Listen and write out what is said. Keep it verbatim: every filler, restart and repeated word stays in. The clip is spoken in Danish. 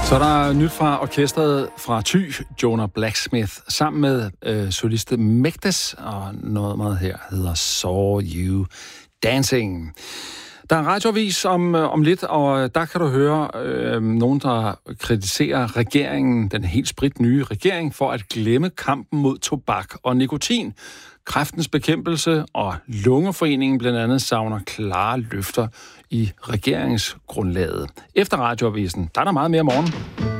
Så er der nyt fra orkestret fra Thy, Jonah Blacksmith, sammen med øh, soliste Mektes, og noget meget her hedder Saw You Dancing. Der er en radioavis om, om lidt, og der kan du høre øh, nogen, der kritiserer regeringen, den helt sprit nye regering, for at glemme kampen mod tobak og nikotin. Kræftens Bekæmpelse og Lungeforeningen blandt andet savner klare løfter i regeringsgrundlaget. Efter radioavisen, der er der meget mere morgen.